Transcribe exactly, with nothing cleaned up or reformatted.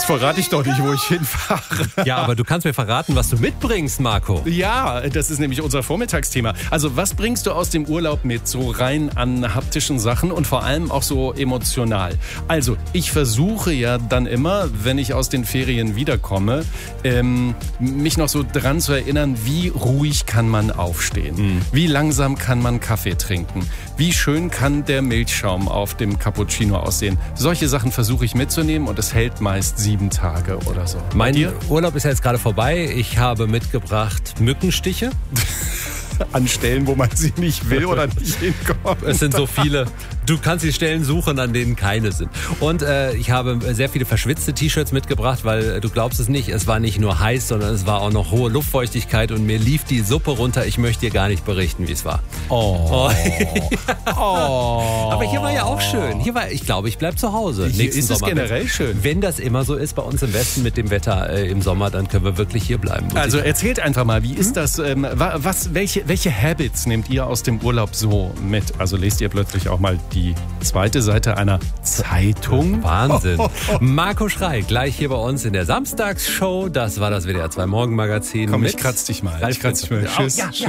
verrate ich doch nicht, wo ich hinfahre. Ja, aber du kannst mir verraten, was du mitbringst, Marco. Ja, das ist nämlich unser Vormittagsthema. Also was bringst du aus dem Urlaub mit, so rein an haptischen Sachen und vor allem auch so emotional? Also ich versuche ja dann immer, wenn ich aus den Ferien wiederkomme, ähm, mich noch so dran zu erinnern, wie ruhig kann man aufstehen? Mhm. Wie langsam kann man Kaffee trinken? Wie schön kann der Milchschaum auf dem Cappuccino aussehen? Solche Sachen versuche ich mitzunehmen und es hält meist sieben Tage oder so. Mein Urlaub ist ja jetzt gerade vorbei. Ich habe mitgebracht Mückenstiche. An Stellen, wo man sie nicht will oder nicht hinkommt. Es sind so viele. Du kannst die Stellen suchen, an denen keine sind. Und äh, ich habe sehr viele verschwitzte T-Shirts mitgebracht, weil äh, du glaubst es nicht, es war nicht nur heiß, sondern es war auch noch hohe Luftfeuchtigkeit und mir lief die Suppe runter. Ich möchte dir gar nicht berichten, wie es war. Oh. Oh. Oh. Aber hier war ja auch schön. Hier war, ich glaube, ich bleibe zu Hause. Hier Nächsten ist es Sommer. generell schön. Wenn das immer so ist bei uns im Westen mit dem Wetter äh, im Sommer, dann können wir wirklich hier bleiben. Also erzählt einfach mal, wie ist das? Ähm, was, welche, welche Habits nehmt ihr aus dem Urlaub so mit? Also lest ihr plötzlich auch mal die zweite Seite einer Zeitung? Wahnsinn. Marco Schrei, gleich hier bei uns in der Samstagsshow. Das war das W D R zwei Morgenmagazin. Komm, ich kratz dich mal. Ich kratz dich mal. Tschüss. Oh, ja, ja.